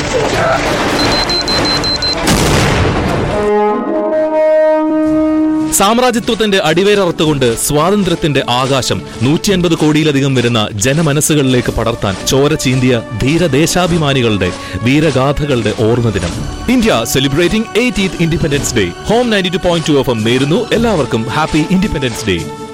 സാമ്രാജ്യത്വത്തിന്റെ അടിവേരറുത്തുകൊണ്ട് സ്വാതന്ത്ര്യത്തിന്റെ ആകാശം 150 കോടിയിലധികം വരുന്ന ജനമനസ്സുകളിലേക്ക് പടർത്താൻ ചോര ചീന്തിയ ധീരദേശാഭിമാനികളുടെ വീരഗാഥകളുടെ ഓർമ്മ ദിനം. India celebrating 80th independence day. Home 92.2 FM നേരുന്നു എല്ലാവർക്കും ഹാപ്പി ഇൻഡിപെൻഡൻസ് ഡേ.